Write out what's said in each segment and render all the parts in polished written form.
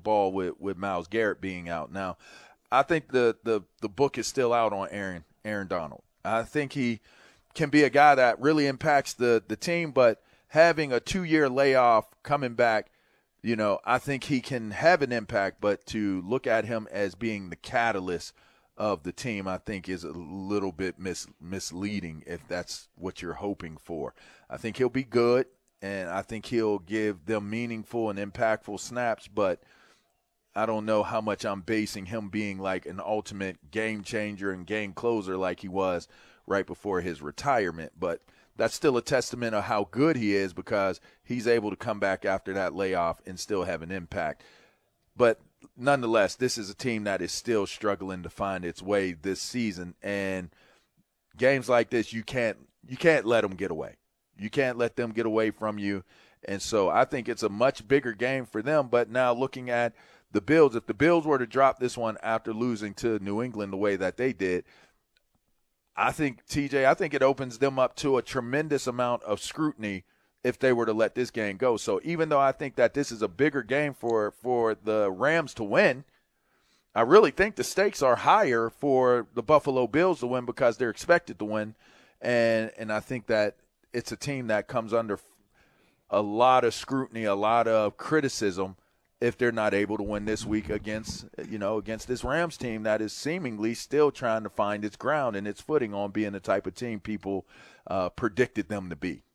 ball with Myles Garrett being out. Now, I think the book is still out on Aaron Donald. I think he can be a guy that really impacts the team, but having a 2-year layoff coming back, I think he can have an impact, but to look at him as being the catalyst of the team, I think is a little bit misleading if that's what you're hoping for. I think he'll be good, and I think he'll give them meaningful and impactful snaps, but I don't know how much I'm basing him being like an ultimate game changer and game closer like he was right before his retirement. But that's still a testament of how good he is because he's able to come back after that layoff and still have an impact. But nonetheless, this is a team that is still struggling to find its way this season. And games like this, you can't let them get away. You can't let them get away from you. And so I think it's a much bigger game for them. But now looking at the Bills, if the Bills were to drop this one after losing to New England the way that they did, I think it opens them up to a tremendous amount of scrutiny if they were to let this game go. So even though I think that this is a bigger game for the Rams to win, I really think the stakes are higher for the Buffalo Bills to win because they're expected to win. And I think that it's a team that comes under a lot of scrutiny, a lot of criticism if they're not able to win this week against this Rams team that is seemingly still trying to find its ground and its footing on being the type of team people predicted them to be.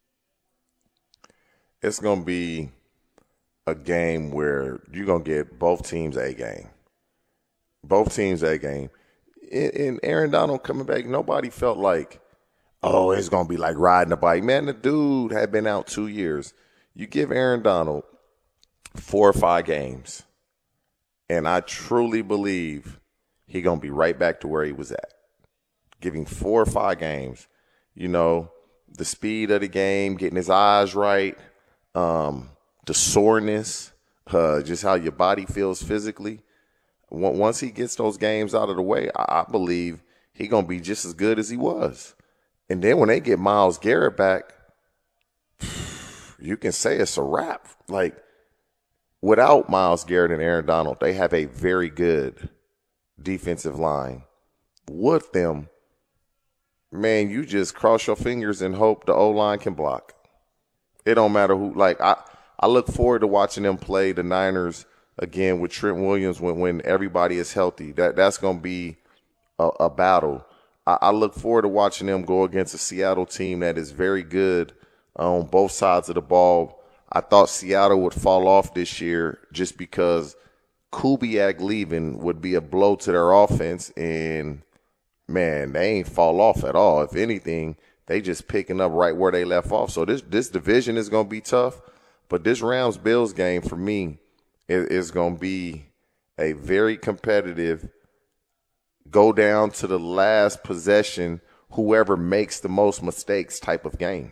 It's going to be a game where you're going to get both teams a game. Both teams a game. And Aaron Donald coming back, nobody felt like, oh, it's going to be like riding a bike. Man, the dude had been out 2 years. You give Aaron Donald 4 or 5 games, and I truly believe he's going to be right back to where he was at. Giving 4 or 5 games, the speed of the game, getting his eyes right, the soreness, just how your body feels physically. Once he gets those games out of the way, I believe he's going to be just as good as he was. And then when they get Myles Garrett back, you can say it's a wrap. Like, without Myles Garrett and Aaron Donald, they have a very good defensive line. With them, man, you just cross your fingers and hope the O-line can block. It don't matter who. Like, I look forward to watching them play the Niners again with Trent Williams when everybody is healthy. That's going to be a battle. I look forward to watching them go against a Seattle team that is very good on both sides of the ball. I thought Seattle would fall off this year just because Kubiak leaving would be a blow to their offense, and, man, they ain't fall off at all. If anything, they just picking up right where they left off. So this division is going to be tough, but this Rams-Bills game for me is going to be a very competitive, go down to the last possession, whoever makes the most mistakes type of game.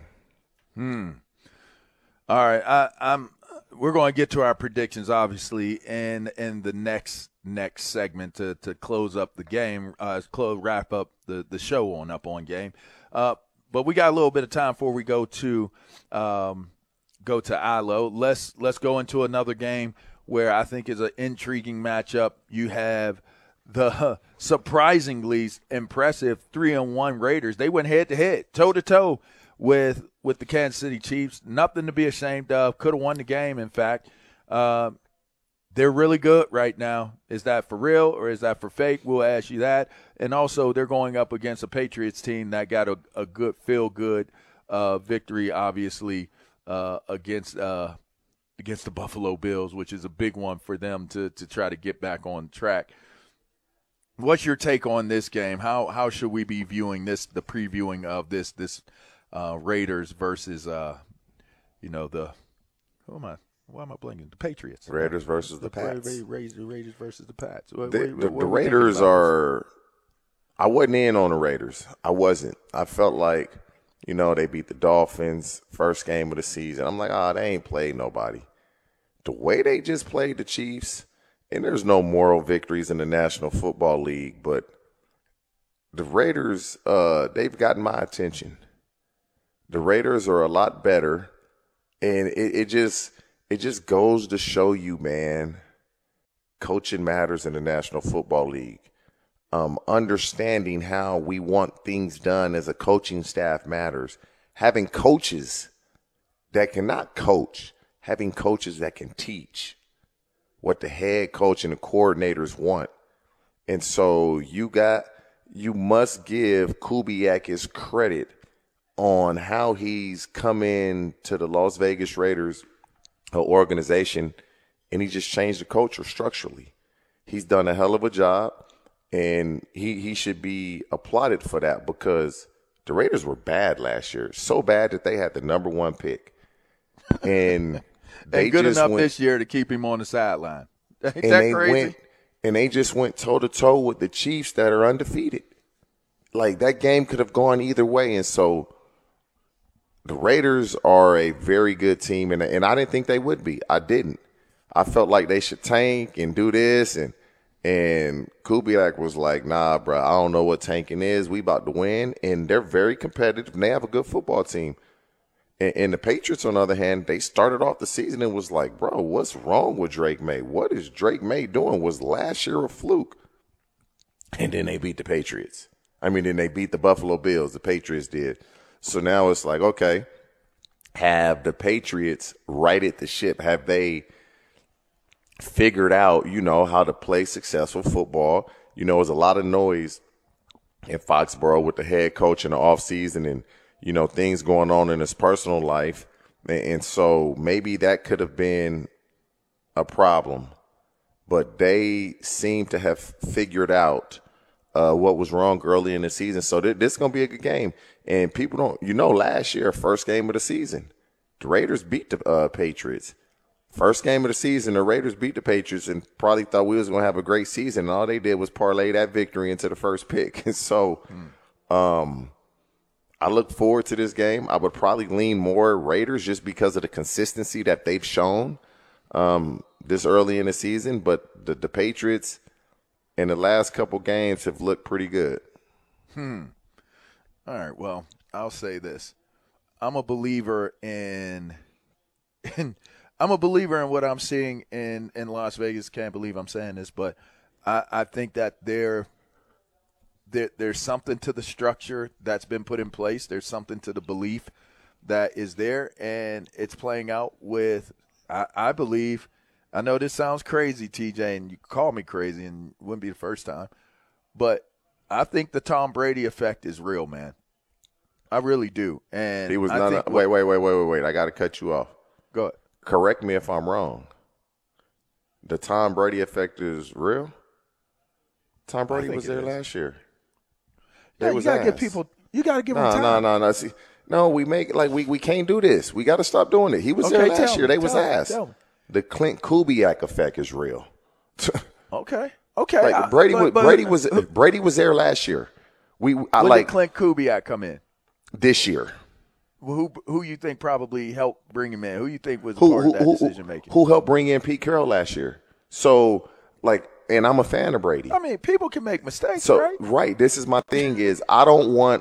All right, we're going to get to our predictions, obviously, in the next segment to close up the game, wrap up the show on Up On Game. But we got a little bit of time before we go to ILO. Let's go into another game where I think is an intriguing matchup. You have the surprisingly impressive 3-1 Raiders. They went head-to-head, toe-to-toe with the Kansas City Chiefs. Nothing to be ashamed of. Could have won the game, in fact. They're really good right now. Is that for real or is that for fake? We'll ask you that. And also, they're going up against a Patriots team that got a good feel-good victory, obviously, against the Buffalo Bills, which is a big one for them to try to get back on track. What's your take on this game? How should we be viewing this, the previewing of this Raiders versus the why am I blanking? The Patriots. Raiders versus the Pats. Raiders versus the Pats. The Raiders are – I wasn't in on the Raiders. I wasn't. I felt like, they beat the Dolphins first game of the season. I'm like, they ain't played nobody. The way they just played the Chiefs, and there's no moral victories in the National Football League, but the Raiders, they've gotten my attention. The Raiders are a lot better, and it just goes to show you, man, coaching matters in the National Football League. Understanding how we want things done as a coaching staff matters. Having coaches that cannot coach, having coaches that can teach what the head coach and the coordinators want. And so you must give Kubiak his credit on how he's come in to the Las Vegas Raiders organization, and he just changed the culture structurally. He's done a hell of a job, and he should be applauded for that because the Raiders were bad last year, so bad that they had the number 1 pick. And they good just enough went, this year to keep him on the sideline. Ain't and that they crazy? they just went toe-to-toe with the Chiefs that are undefeated. Like, that game could have gone either way. And so the Raiders are a very good team, and I didn't think they would be. I didn't. I felt like they should tank and do this, and Kubiak was like, nah, bro, I don't know what tanking is. We about to win, and they're very competitive, and they have a good football team. And the Patriots, on the other hand, they started off the season and was like, bro, what's wrong with Drake May? What is Drake May doing? Was last year a fluke? And then they beat the Patriots. Then they beat the Buffalo Bills. The Patriots did. So now it's like, okay, have the Patriots righted the ship? Have they figured out, how to play successful football? There's a lot of noise in Foxborough with the head coach in the offseason and, things going on in his personal life. And so maybe that could have been a problem. But they seem to have figured out what was wrong early in the season. So this is going to be a good game. And people don't, last year, first game of the season, the Raiders beat the Patriots. First game of the season, the Raiders beat the Patriots and probably thought we was going to have a great season. And all they did was parlay that victory into the first pick. And so I look forward to this game. I would probably lean more Raiders just because of the consistency that they've shown this early in the season. But the Patriots in the last couple games have looked pretty good. All right, well, I'll say this. I'm a believer in what I'm seeing in Las Vegas. Can't believe I'm saying this, but I think that there's something to the structure that's been put in place. There's something to the belief that is there, and it's playing out with, I believe, I know this sounds crazy, TJ, and you call me crazy, and it wouldn't be the first time, but I think the Tom Brady effect is real, man. I really do. And he was wait. I got to cut you off. Go ahead. Correct me if I'm wrong. The Tom Brady effect is real? Tom Brady was there last year. Yeah, you got to give people – you got to give them time. No. See, no, we can't do this. We got to stop doing it. He was there last year. They was ass. The Clint Kubiak effect is real. Okay. Like Brady was there last year. When did Clint Kubiak come in? This year. Who you think probably helped bring him in? Who you think was part of that decision making? Who helped bring in Pete Carroll last year? So, and I'm a fan of Brady. I mean, people can make mistakes, so, right? Right. This is my thing is I don't want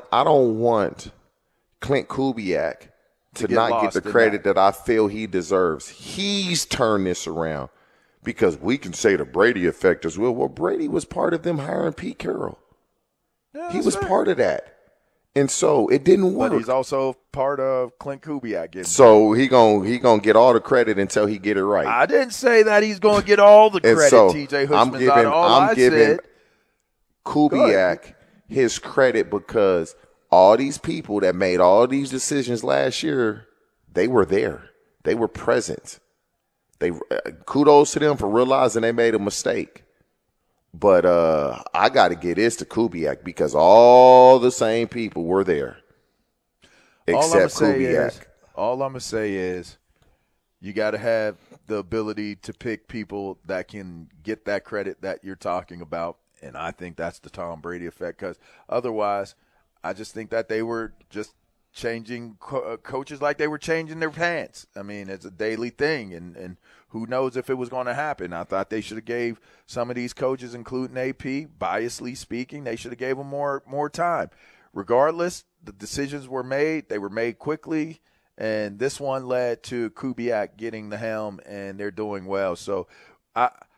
Clint Kubiak to not get the credit that I feel he deserves. He's turned this around because we can say the Brady effect as well. Well, Brady was part of them hiring Pete Carroll. Yeah, he was part of that. And so it didn't work. But he's also part of Clint Kubiak. So he gonna get all the credit until he get it right. I didn't say that he's going to get all the credit, so TJ Hushmanzada. I'm giving Kubiak his credit because all these people that made all these decisions last year, they were there. They were present. Kudos to them for realizing they made a mistake. But I got to get this to Kubiak because all the same people were there except Kubiak. All I'm going to say is you got to have the ability to pick people that can get that credit that you're talking about, and I think that's the Tom Brady effect because otherwise I just think that they were just changing coaches like they were changing their pants. I mean, it's a daily thing, and who knows if it was going to happen. I thought they should have gave some of these coaches, including AP, biasly speaking, they should have gave them more time. Regardless, the decisions were made. They were made quickly, and this one led to Kubiak getting the helm, and they're doing well. So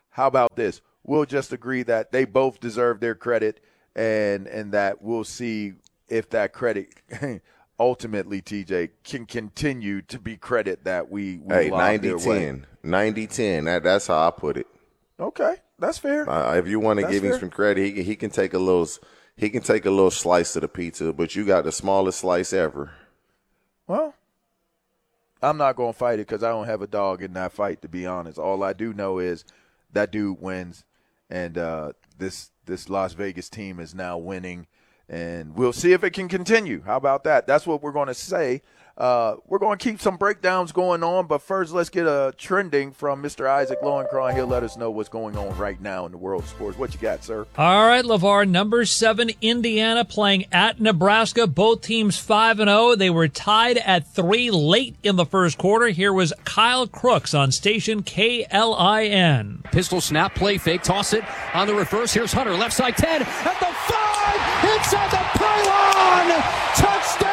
how about this? We'll just agree that they both deserve their credit, and that we'll see if that credit ultimately, TJ, can continue to be credit that we hey, lob their way. 90-10. That's how I put it. Okay, that's fair. If you want to give him some credit, he can take a little slice of the pizza, but you got the smallest slice ever. Well, I'm not going to fight it because I don't have a dog in that fight, to be honest. All I do know is that dude wins, and this Las Vegas team is now winning, and we'll see if it can continue. How about that? That's what we're going to say. We're going to keep some breakdowns going on, but first let's get a trending from Mr. Isaac Lowenkron. He'll let us know what's going on right now in the world of sports. What you got, sir? All right, LeVar, number 7, Indiana playing at Nebraska. Both teams 5-0. They were tied at 3 late in the first quarter. Here was Kyle Crooks on station KLIN. Pistol snap, play fake, toss it on the reverse. Here's Hunter, left side 10, at the 5, inside the pylon! Touchdown!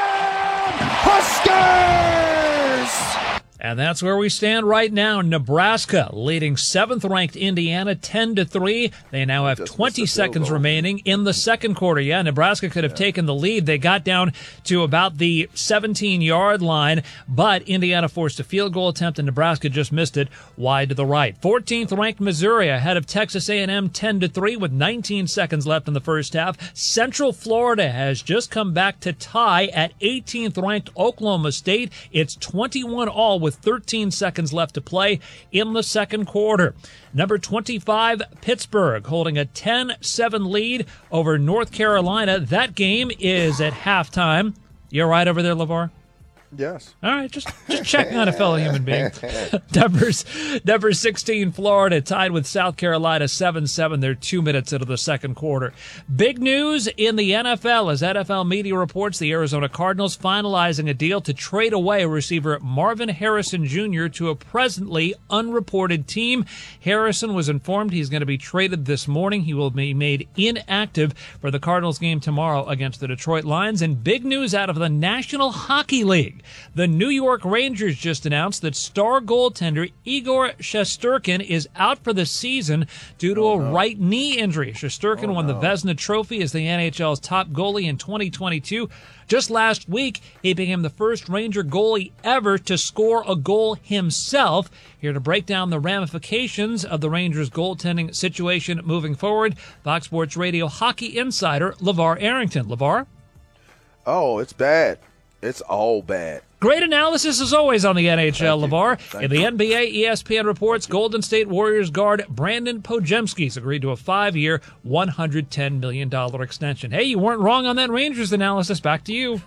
Huskers! And that's where we stand right now. Nebraska leading 7th-ranked Indiana 10-3. They now have 20 seconds remaining in the second quarter. Yeah, Nebraska could have taken the lead. They got down to about the 17-yard line, but Indiana forced a field goal attempt, and Nebraska just missed it wide to the right. 14th-ranked Missouri ahead of Texas A&M 10-3 with 19 seconds left in the first half. Central Florida has just come back to tie at 18th-ranked Oklahoma State. It's 21-all with 13 seconds left to play in the second quarter. Number 25, Pittsburgh, holding a 10-7 lead over North Carolina. That game is at halftime. You all right over there, LeVar? Yes. All right, just checking on a fellow human being. Number 16, Florida, tied with South Carolina 7-7. They're 2 minutes into the second quarter. Big news in the NFL as NFL media reports the Arizona Cardinals finalizing a deal to trade away receiver Marvin Harrison Jr. to a presently unreported team. Harrison was informed he's going to be traded this morning. He will be made inactive for the Cardinals game tomorrow against the Detroit Lions. And big news out of the National Hockey League. The New York Rangers just announced that star goaltender Igor Shesterkin is out for the season due to a right knee injury. Shesterkin won the Vezina Trophy as the NHL's top goalie in 2022. Just last week, he became the first Ranger goalie ever to score a goal himself. Here to break down the ramifications of the Rangers' goaltending situation moving forward, Fox Sports Radio hockey insider LeVar Arrington. LeVar? Oh, it's bad. It's all bad. Great analysis as always on the NHL, LeVar. In the NBA, ESPN reports Golden State Warriors guard Brandon Podziemski's agreed to a 5-year, $110 million extension. Hey, you weren't wrong on that Rangers analysis. Back to you.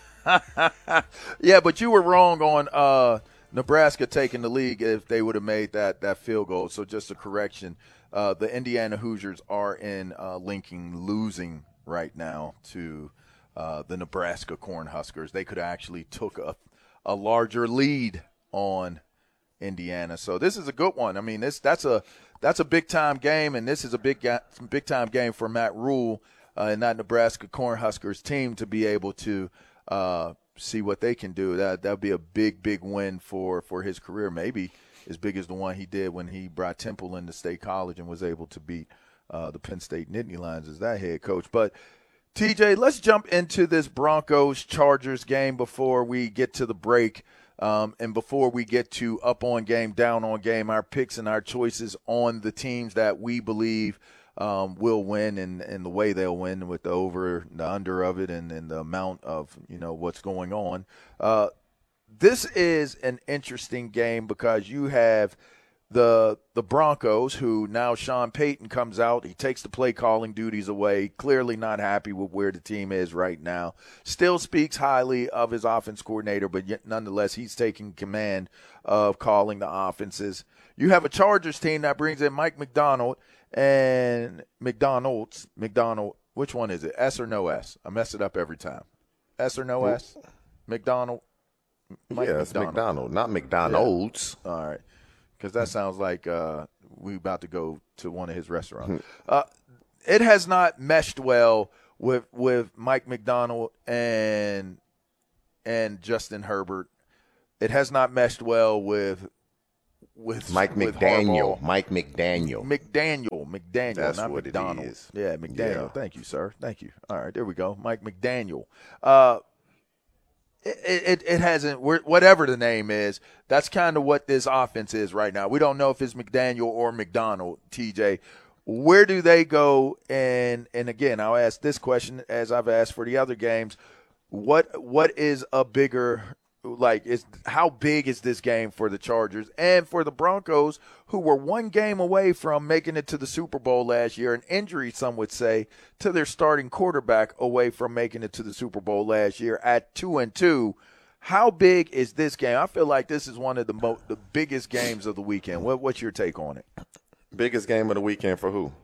Yeah, but you were wrong on Nebraska taking the league if they would have made that field goal. So just a correction. The Indiana Hoosiers are in Lincoln losing right now to the Nebraska Cornhuskers. They could have actually took a larger lead on Indiana. So this is a good one. I mean, that's a big-time game, and this is a big-time game for Matt Rule and that Nebraska Cornhuskers team to be able to see what they can do. That would be a big win for his career, maybe as big as the one he did when he brought Temple into State College and was able to beat the Penn State Nittany Lions as that head coach. But TJ, let's jump into this Broncos-Chargers game before we get to the break and before we get to up on game, down on game, our picks and our choices on the teams that we believe will win and the way they'll win with the over, the under of it, and the amount of, what's going on. This is an interesting game because you have the Broncos, who now Sean Payton comes out. He takes the play calling duties away, clearly not happy with where the team is right now. Still speaks highly of his offense coordinator, but yet nonetheless he's taking command of calling the offenses. You have a Chargers team that brings in Mike McDonald and McDonald. Which one is it? S or no S? I mess it up every time. S or no S? McDonald? Mike McDonald, not McDonald's. Yeah. All right. Because that sounds like we about to go to one of his restaurants. It has not meshed well with Mike McDonald and Justin Herbert. It has not meshed well with with Mike with McDaniel. Harbaugh. Mike McDaniel. McDaniel, That's not what McDonald. it is. Yeah, McDaniel. Yeah. Thank you, sir. Thank you. All right, there we go. Mike McDaniel. It hasn't, whatever the name is, that's kind of what this offense is right now. We don't know if it's McDaniel or McDonald, TJ. Where do they go? And again, I'll ask this question as I've asked for the other games. What is a bigger, how big is this game for the Chargers and for the Broncos, who were one game away from making it to the Super Bowl last year, an injury, some would say, to their starting quarterback away from making it to the Super Bowl last year at 2-2. How big is this game? I feel like this is one of the biggest games of the weekend. What's your take on it? Biggest game of the weekend for who?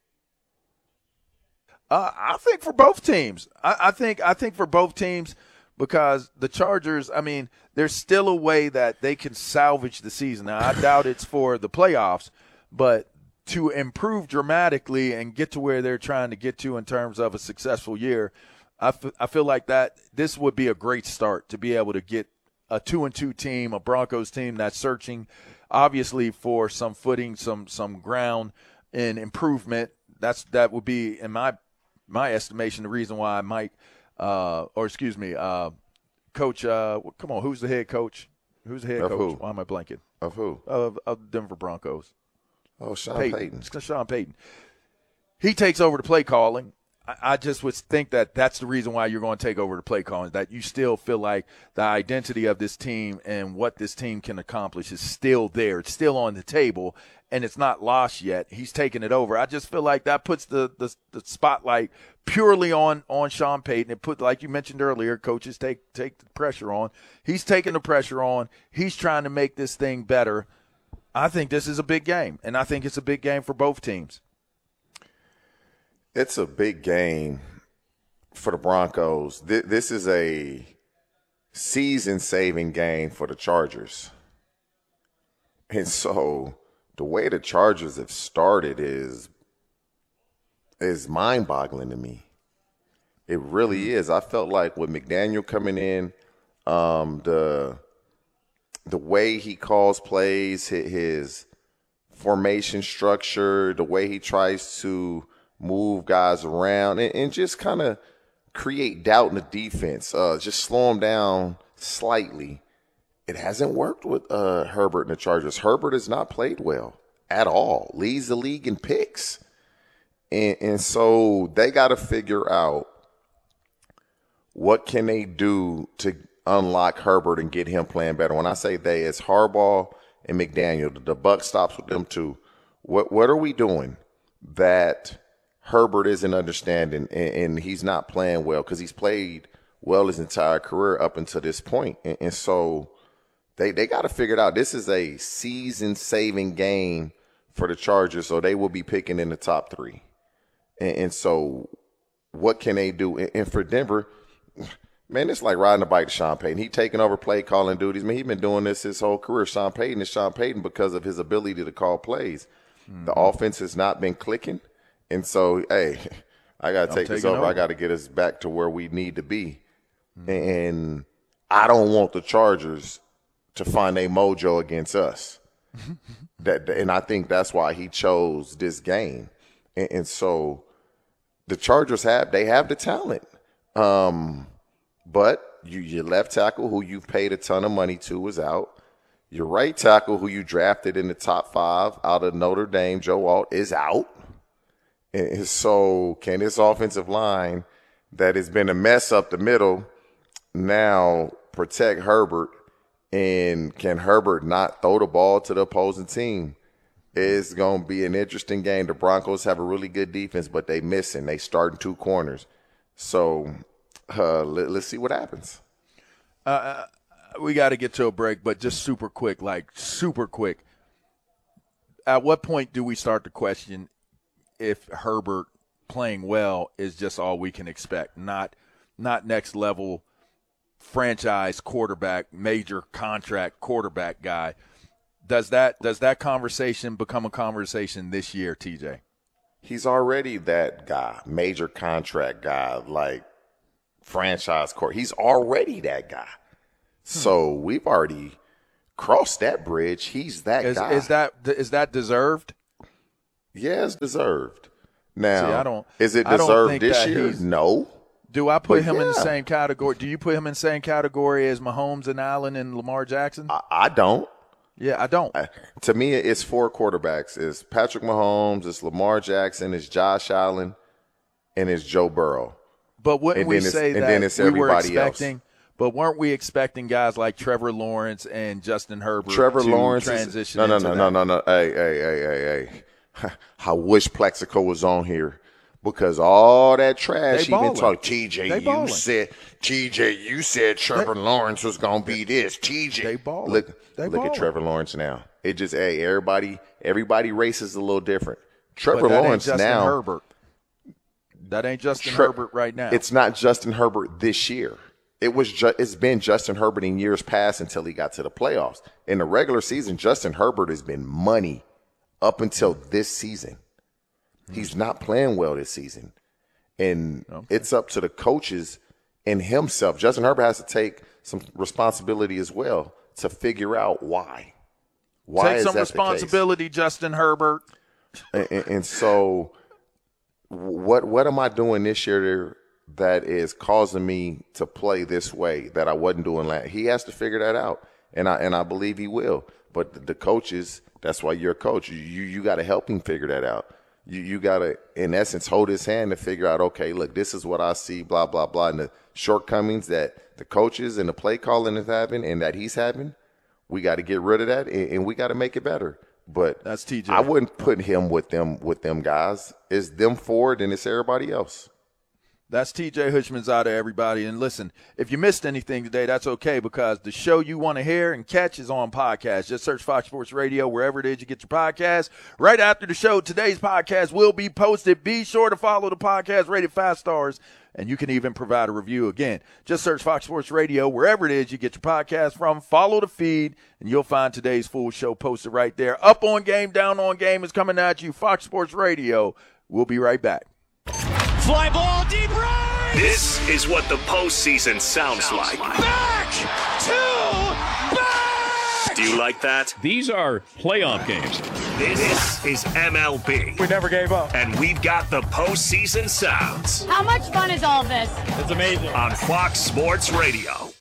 I think for both teams. I think for both teams, because the Chargers, I mean, there's still a way that they can salvage the season. Now, I doubt it's for the playoffs, but to improve dramatically and get to where they're trying to get to in terms of a successful year, I feel like that this would be a great start to be able to get a 2-2 team, a Broncos team that's searching obviously for some footing, some ground and improvement. That would be, in my estimation, the reason why Coach, come on, who's the head coach? Who's the head coach? Who? Why am I blanking? Of who? Of Denver Broncos. Oh, Sean Payton. Sean Payton. He takes over the play calling. I just would think that that's the reason why you're going to take over the play calling, that you still feel like the identity of this team and what this team can accomplish is still there. It's still on the table, and it's not lost yet. He's taking it over. I just feel like that puts the spotlight purely on Sean Payton. It put, like you mentioned earlier, coaches take the pressure on. He's taking the pressure on. He's trying to make this thing better. I think this is a big game, and I think it's a big game for both teams. It's a big game for the Broncos. This is a season-saving game for the Chargers. And so the way the Chargers have started is mind-boggling to me. It really is. I felt like with McDaniel coming in, the way he calls plays, his formation structure, the way he tries to move guys around and just kind of create doubt in the defense, just slow them down slightly. It hasn't worked with Herbert and the Chargers. Herbert has not played well at all. Leads the league in picks. And so they got to figure out what can they do to unlock Herbert and get him playing better. When I say they, it's Harbaugh and McDaniel. The buck stops with them too. What are we doing that Herbert isn't understanding and he's not playing well? Because he's played well his entire career up until this point. And so they got to figure it out. This is a season-saving game for the Chargers, so they will be picking in the top three. And so what can they do? And for Denver, man, it's like riding a bike to Sean Payton. He taking over play calling duties. Man, he's been doing this his whole career. Sean Payton is Sean Payton because of his ability to call plays. Mm-hmm. The offense has not been clicking. And so, hey, I got to take this over. I got to get us back to where we need to be. Mm-hmm. And I don't want the Chargers to find a mojo against us. And I think that's why he chose this game. And so the Chargers have the talent. But your left tackle, who you've paid a ton of money to, is out. Your right tackle, who you drafted in the top 5 out of Notre Dame, Joe Alt, is out. And so can this offensive line that has been a mess up the middle now protect Herbert? And can Herbert not throw the ball to the opposing team? It's going to be an interesting game. The Broncos have a really good defense, but they missing. They starting 2 corners. So let's see what happens. We got to get to a break, but just super quick. At what point do we start to question if Herbert playing well is just all we can expect, not next level franchise quarterback, major contract quarterback guy? Does that conversation become a conversation this year, TJ? He's already that guy, major contract guy, like franchise court. He's already that guy. So we've already cross that bridge. He's that guy. Is that deserved? Yeah, it's deserved. Now, See, is it deserved this year? No. Do I put him in the same category? Do you put him in the same category as Mahomes and Allen and Lamar Jackson? I don't. Yeah, I don't. To me, it's 4 quarterbacks. It's Patrick Mahomes, it's Lamar Jackson, it's Josh Allen, and it's Joe Burrow. But wouldn't we say that then it's everybody else? But weren't we expecting guys like Trevor Lawrence and Justin Herbert Lawrence transition No. Hey. I wish Plexico was on here. Because all that trash he been talking, TJ, you said Trevor Lawrence was gonna be this. TJ, look at Trevor Lawrence now. It just everybody race is a little different. Trevor Lawrence now. Herbert. That ain't Justin Herbert right now. It's not Justin Herbert this year. It's been Justin Herbert in years past until he got to the playoffs. In the regular season, Justin Herbert has been money up until this season. He's not playing well this season. And it's up to the coaches and himself. Justin Herbert has to take some responsibility as well to figure out why. Take some responsibility, Justin Herbert. And so what am I doing this year that is causing me to play this way that I wasn't doing last? He has to figure that out. And I believe he will. But the coaches, that's why you're a coach. You got to help him figure that out. You got to, in essence, hold his hand to figure out, okay, look, this is what I see, blah, blah, blah. And the shortcomings that the coaches and the play calling is having and that he's having, we got to get rid of that and we got to make it better. But that's TJ. I wouldn't put him with them guys. It's them forward and it's everybody else. That's TJ Hutchmanzada, everybody. And listen, if you missed anything today, that's okay because the show you want to hear and catch is on podcast. Just search Fox Sports Radio wherever it is you get your podcast. Right after the show, today's podcast will be posted. Be sure to follow the podcast, rated 5 stars, and you can even provide a review. Again, just search Fox Sports Radio wherever it is you get your podcast from. Follow the feed, and you'll find today's full show posted right there. Up on game, down on game is coming at you. Fox Sports Radio. We'll be right back. Fly ball deep right. This is what the postseason sounds like. Back to back. Do you like that? These are playoff games. This is MLB. We never gave up. And we've got the postseason sounds. How much fun is all this? It's amazing. On Fox Sports Radio.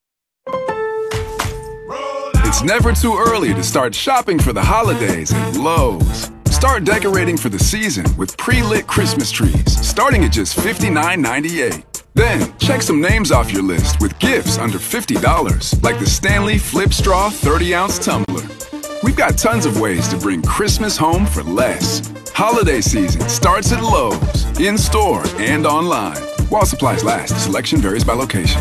It's never too early to start shopping for the holidays at Lowe's. Start decorating for the season with pre-lit Christmas trees, starting at just $59.98. Then, check some names off your list with gifts under $50, like the Stanley Flip Straw 30-ounce tumbler. We've got tons of ways to bring Christmas home for less. Holiday season starts at Lowe's, in-store and online. While supplies last, selection varies by location.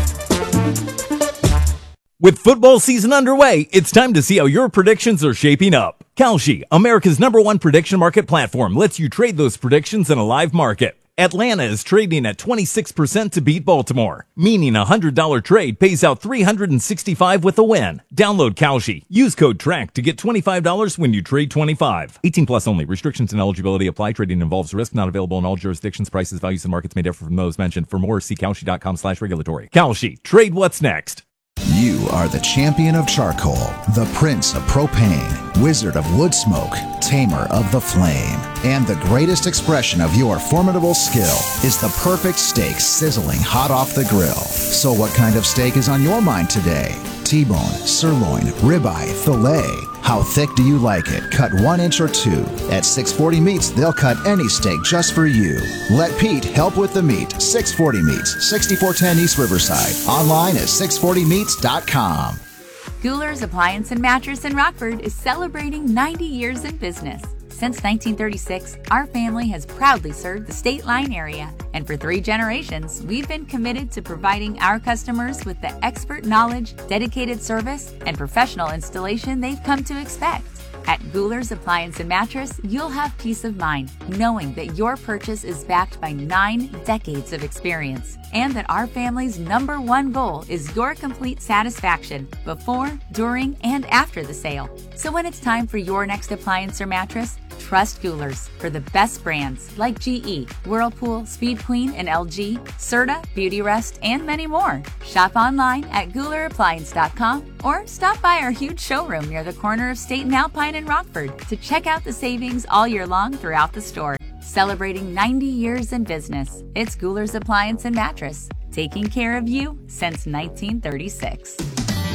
With football season underway, it's time to see how your predictions are shaping up. Kalshi, America's #1 prediction market platform, lets you trade those predictions in a live market. Atlanta is trading at 26% to beat Baltimore, meaning a $100 trade pays out $365 with a win. Download Kalshi. Use code TRACK to get $25 when you trade 25. 18 plus only. Restrictions and eligibility apply. Trading involves risk. Not available in all jurisdictions. Prices, values, and markets may differ from those mentioned. For more, see Kalshi.com/regulatory. Kalshi. Trade what's next. You are the champion of charcoal, the prince of propane, wizard of wood smoke, tamer of the flame. And the greatest expression of your formidable skill is the perfect steak sizzling hot off the grill. So what kind of steak is on your mind today? T-bone, sirloin, ribeye, filet. How thick do you like it? Cut 1 inch or 2. At 640 Meats, they'll cut any steak just for you. Let Pete help with the meat. 640 Meats, 6410 East Riverside. Online at 640meats.com. Guler's Appliance and Mattress in Rockford is celebrating 90 years in business. Since 1936, our family has proudly served the State Line area, and for 3 generations, we've been committed to providing our customers with the expert knowledge, dedicated service, and professional installation they've come to expect. At Guler's Appliance and Mattress, you'll have peace of mind knowing that your purchase is backed by 9 decades of experience, and that our family's #1 goal is your complete satisfaction before, during, and after the sale. So when it's time for your next appliance or mattress, Trust Goulers for the best brands like GE, Whirlpool, Speed Queen, and LG, Serta, Beautyrest, and many more. Shop online at GoularAppliance.com or stop by our huge showroom near the corner of State and Alpine in Rockford to check out the savings all year long throughout the store. Celebrating 90 years in business, it's Goulers Appliance and Mattress, taking care of you since 1936.